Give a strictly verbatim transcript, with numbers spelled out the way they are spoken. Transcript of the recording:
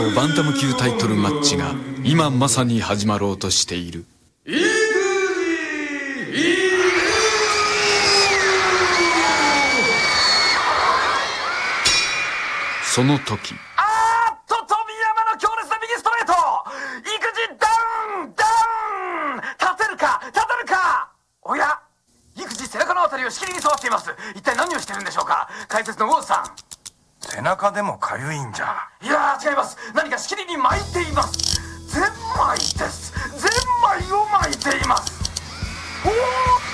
バンタム級タイトルマッチが今まさに始まろうとしている。その時、 あーっと富山の強烈な右ストレート、育児ダウンダウン、立てるか立てるか。おや、育児背中のあたりをしきりに触っています。一体何をしてるんでしょうか。解説のウォーズさん。 背中でもかゆいんじゃ。 いやー違います。何かしきりに巻いています。ゼンマイです。ゼンマイを巻いています。おー